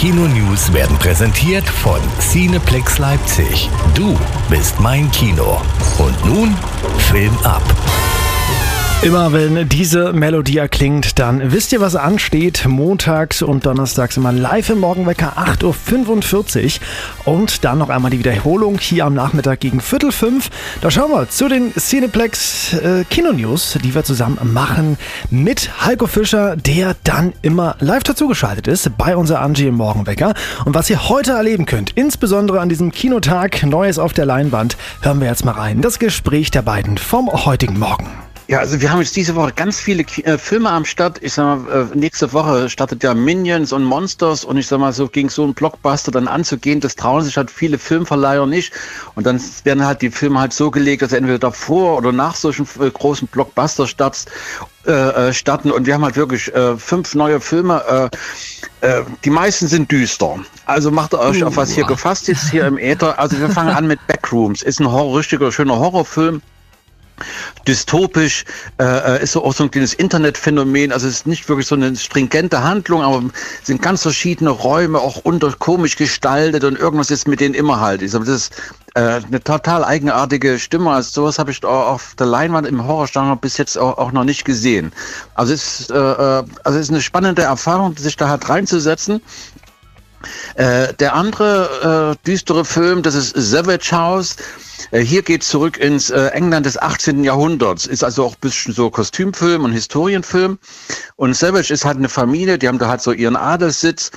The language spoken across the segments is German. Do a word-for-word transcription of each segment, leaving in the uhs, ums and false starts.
Kino-News werden präsentiert von Cineplex Leipzig. Du bist mein Kino. Und nun Film ab. Immer wenn diese Melodie erklingt, dann wisst ihr, was ansteht. Montags und donnerstags immer live im Morgenwecker acht Uhr fünfundvierzig. Und dann noch einmal die Wiederholung hier am Nachmittag gegen Viertel fünf. Da schauen wir zu den Cineplex äh, Kino-News, die wir zusammen machen mit Heiko Fischer, der dann immer live dazugeschaltet ist bei unser Angie im Morgenwecker. Und was ihr heute erleben könnt, insbesondere an diesem Kinotag Neues auf der Leinwand, hören wir jetzt mal rein. Das Gespräch der beiden vom heutigen Morgen. Ja, also wir haben jetzt diese Woche ganz viele äh, Filme am Start. Ich sag mal, äh, nächste Woche startet ja Minions und Monsters und ich sag mal, so gegen so einen Blockbuster dann anzugehen, das trauen sich halt viele Filmverleiher nicht. Und dann werden halt die Filme halt so gelegt, dass entweder davor oder nach solchen äh, großen Blockbuster-Starts äh, starten. Und wir haben halt wirklich äh, fünf neue Filme. Äh, äh, die meisten sind düster. Also macht ihr euch uh, auf was hier gefasst jetzt hier im Äther. Also wir fangen an mit Backrooms. Ist ein Horror, richtiger, schöner Horrorfilm. Dystopisch, äh, ist so auch so ein kleines Internetphänomen, also es ist nicht wirklich so eine stringente Handlung, aber es sind ganz verschiedene Räume, auch unter komisch gestaltet und irgendwas ist mit denen immer halt. Das ist äh, eine total eigenartige Stimme, also sowas habe ich auch auf der Leinwand im Horrorgenre bis jetzt auch, auch noch nicht gesehen. Also es ist, äh, also es ist eine spannende Erfahrung, sich da halt reinzusetzen. Äh, der andere äh, düstere Film, das ist Savage House. Äh, hier geht zurück ins äh, England des achtzehnten Jahrhunderts. Ist also auch ein bisschen so Kostümfilm und Historienfilm. Und Savage ist halt eine Familie, die haben da halt so ihren Adelssitz.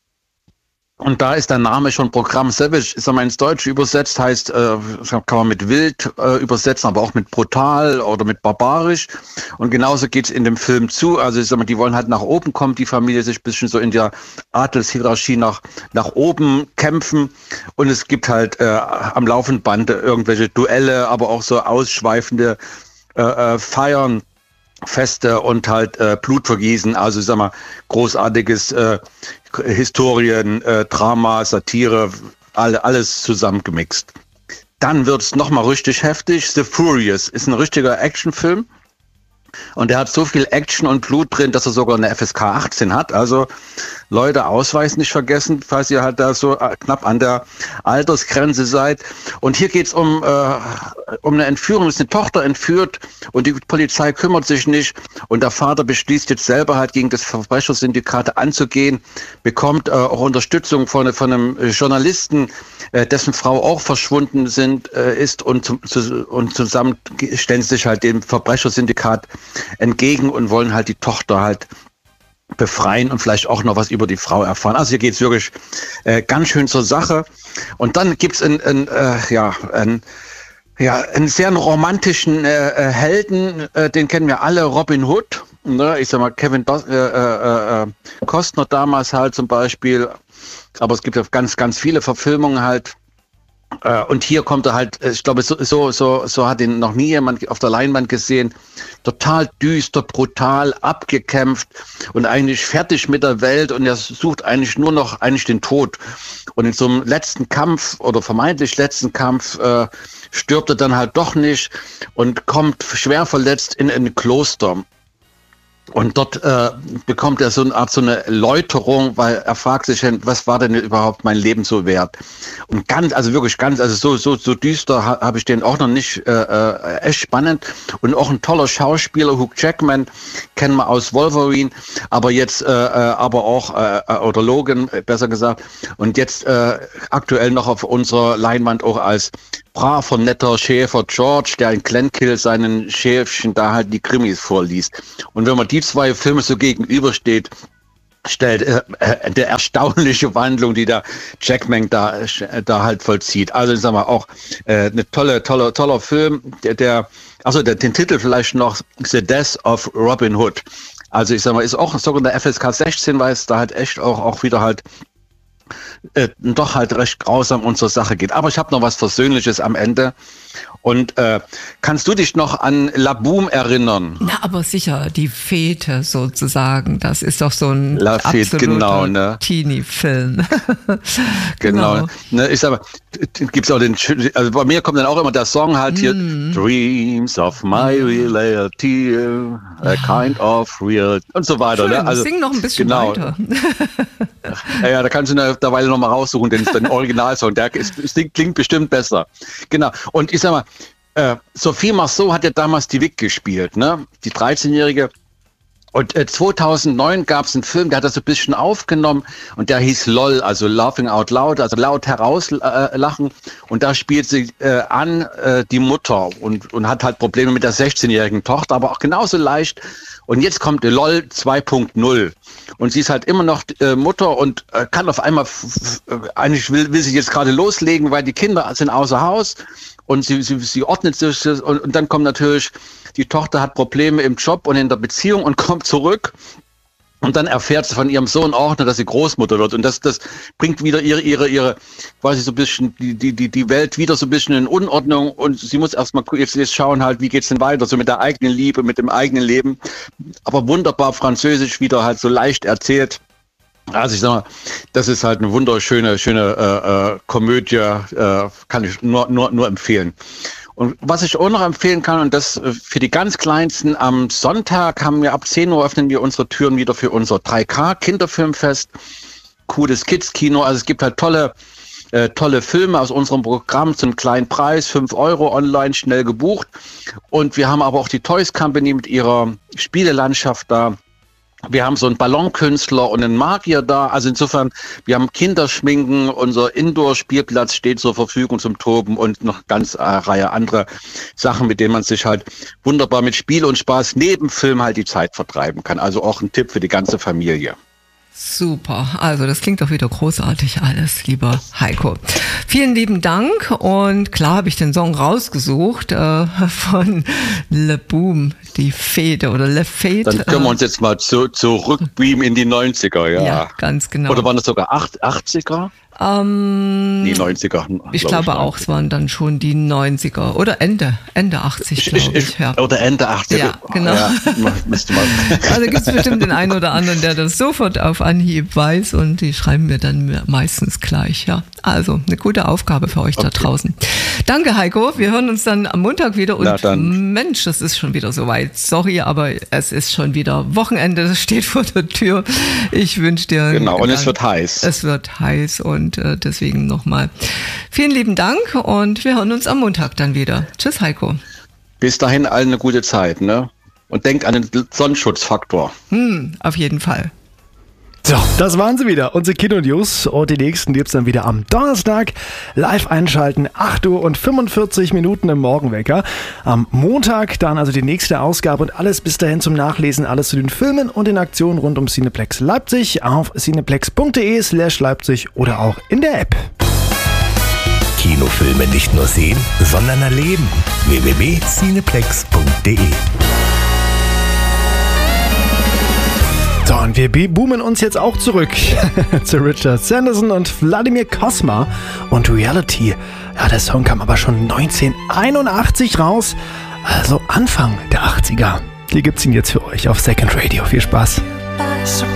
Und da ist der Name schon Programm. Savage, ist einmal ins Deutsche übersetzt, heißt, äh, kann man mit wild äh, übersetzen, aber auch mit brutal oder mit barbarisch. Und genauso geht's in dem Film zu. Also ich sag mal, die wollen halt nach oben kommen, die Familie sich ein bisschen so in der Adelshierarchie nach, nach oben kämpfen. Und es gibt halt äh, am laufenden Band irgendwelche Duelle, aber auch so ausschweifende äh, äh, Feiern. Feste und halt äh, Blutvergießen, also sag mal, großartiges äh, Historien, äh, Drama, Satire, alle, alles zusammengemixt. Dann wird's nochmal richtig heftig. The Furious ist ein richtiger Actionfilm und der hat so viel Action und Blut drin, dass er sogar eine F S K achtzehn hat. Also Leute, Ausweis nicht vergessen, falls ihr halt da so knapp an der Altersgrenze seid. Und hier geht's um äh, um eine Entführung. Es ist eine Tochter entführt und die Polizei kümmert sich nicht. Und der Vater beschließt jetzt selber halt gegen das Verbrechersyndikat anzugehen, bekommt äh, auch Unterstützung von, von einem Journalisten, äh, dessen Frau auch verschwunden sind, äh, ist und, zum, zu, und zusammen stellen sie sich halt dem Verbrechersyndikat entgegen und wollen halt die Tochter halt befreien und vielleicht auch noch was über die Frau erfahren. Also hier geht's wirklich äh, ganz schön zur Sache. Und dann gibt's ein, ein, äh, ja, ein, ja, einen sehr romantischen äh, Helden, äh, den kennen wir alle, Robin Hood. Ne? Ich sag mal, Kevin Dos- äh, äh, äh, Costner damals halt zum Beispiel. Aber es gibt ja ganz, ganz viele Verfilmungen halt. Und hier kommt er halt, ich glaube, so, so, so, so hat ihn noch nie jemand auf der Leinwand gesehen. Total düster, brutal, abgekämpft und eigentlich fertig mit der Welt und er sucht eigentlich nur noch eigentlich den Tod. Und in so einem letzten Kampf oder vermeintlich letzten Kampf äh, stirbt er dann halt doch nicht und kommt schwer verletzt in ein Kloster. Und dort äh, bekommt er so eine Art so eine Läuterung, weil er fragt sich, was war denn überhaupt mein Leben so wert? Und ganz, also wirklich ganz, also so so so düster ha, habe ich den auch noch nicht, äh, äh, echt spannend. Und auch ein toller Schauspieler, Hugh Jackman, kennen wir aus Wolverine, aber jetzt, äh, äh, aber auch, äh, oder Logan, besser gesagt, und jetzt äh, aktuell noch auf unserer Leinwand auch als braver, netter Schäfer George, der in Glenkill seinen Schäfchen da halt die Krimis vorliest. Und wenn man die zwei Filme so gegenübersteht, stellt äh, äh, der erstaunliche Wandlung, die der Jackman da, äh, da halt vollzieht. Also ich sag mal auch äh, eine tolle, tolle, toller Film, der, der also der, den Titel vielleicht noch The Death of Robin Hood. Also ich sag mal, ist auch sogar eine F S K sechzehn, weil es da halt echt auch, auch wieder halt äh, doch halt recht grausam und zur Sache geht. Aber ich habe noch was Versöhnliches am Ende. Und äh, kannst du dich noch an La Boom erinnern? Na, aber sicher, die Fete sozusagen. Das ist doch so ein La Fete, absoluter genau, ne? Teenie-Film. Genau. Genau. Ne, ich sag mal, gibt's auch den, also bei mir kommt dann auch immer der Song halt hier, Mm. Dreams of my reality, a kind of real und so weiter. Schön, Ne? Also, sing noch ein bisschen genau. weiter. Ja, ja, da kannst du eine Weile noch mal raussuchen, den, den Originalsong, der ist, klingt bestimmt besser. Genau. Und ich sag mal, äh, Sophie Marceau hat ja damals die Vic gespielt, ne? Die dreizehnjährige. Und äh, zweitausendneun gab es einen Film, der hat das so ein bisschen aufgenommen und der hieß LOL, also Laughing Out Loud, also laut herauslachen. Äh, und da spielt sie äh, an äh, die Mutter und, und hat halt Probleme mit der sechzehnjährigen Tochter, aber auch genauso leicht. Und jetzt kommt LOL zwei Punkt null und sie ist halt immer noch äh, Mutter und äh, kann auf einmal, f- f- eigentlich will, will sie jetzt gerade loslegen, weil die Kinder sind außer Haus. Und sie, sie, sie ordnet sich das und, und dann kommt natürlich, die Tochter hat Probleme im Job und in der Beziehung und kommt zurück. Und dann erfährt sie von ihrem Sohn auch noch, dass sie Großmutter wird. Und das, das bringt wieder ihre, ihre, ihre, quasi so ein bisschen, die, die, die, die Welt wieder so ein bisschen in Unordnung. Und sie muss erstmal jetzt, jetzt schauen halt, wie geht's denn weiter? So mit der eigenen Liebe, mit dem eigenen Leben. Aber wunderbar französisch wieder halt so leicht erzählt. Also ich sag mal, das ist halt eine wunderschöne, schöne äh, äh, Komödie, äh, kann ich nur, nur, nur empfehlen. Und was ich auch noch empfehlen kann, und das äh, für die ganz Kleinsten, am Sonntag haben wir ab zehn Uhr öffnen wir unsere Türen wieder für unser drei K Kinderfilmfest. Cooles Kids-Kino, also es gibt halt tolle, äh, tolle Filme aus unserem Programm zum kleinen Preis, fünf Euro online, schnell gebucht. Und wir haben aber auch die Toys Company mit ihrer Spielelandschaft da. Wir haben so einen Ballonkünstler und einen Magier da. Also insofern, wir haben Kinderschminken, unser Indoor-Spielplatz steht zur Verfügung zum Toben und noch ganz eine Reihe andere Sachen, mit denen man sich halt wunderbar mit Spiel und Spaß neben Film halt die Zeit vertreiben kann. Also auch ein Tipp für die ganze Familie. Super, also das klingt doch wieder großartig alles, lieber Heiko. Vielen lieben Dank und klar habe ich den Song rausgesucht äh, von Le Boom, die Fete oder Le Fete. Dann können wir uns jetzt mal zu, zurückbeamen in die neunziger, ja. Ja, ganz genau. Oder waren das sogar achtziger? Ähm, Die neunziger. Ich glaube ich, auch, es waren dann schon die neunziger oder Ende, Ende achtzig, glaube ich. ich Ja. Oder Ende achtziger. Ja, genau. Ja, müsste man. Also gibt es bestimmt den einen oder anderen, der das sofort auf Anhieb weiß und die schreiben mir dann meistens gleich. Ja, also eine gute Aufgabe für euch Okay. da draußen. Danke, Heiko. Wir hören uns dann am Montag wieder und Na dann. Mensch, es ist schon wieder soweit. Sorry, aber es ist schon wieder Wochenende, das steht vor der Tür. Ich wünsche dir... Genau, und einen- es wird heiß. Es wird heiß und äh, deswegen nochmal vielen lieben Dank und wir hören uns am Montag dann wieder. Tschüss, Heiko. Bis dahin allen eine gute Zeit, ne? Und denk an den Sonnenschutzfaktor. Hm, auf jeden Fall. So, das waren sie wieder, unsere Kino-News. Und die nächsten gibt's dann wieder am Donnerstag. Live einschalten, acht Uhr und fünfundvierzig Minuten im Morgenwecker. Am Montag dann also die nächste Ausgabe und alles bis dahin zum Nachlesen, alles zu den Filmen und den Aktionen rund um Cineplex Leipzig auf cineplex.de slash Leipzig oder auch in der App. Kinofilme nicht nur sehen, sondern erleben. w w w punkt cineplex punkt de So, und wir boomen uns jetzt auch zurück zu Richard Sanderson und Wladimir Cosma und Reality. Ja, der Song kam aber schon neunzehnhunderteinundachtzig raus, also Anfang der achtziger. Hier gibt's ihn jetzt für euch auf Second Radio. Viel Spaß.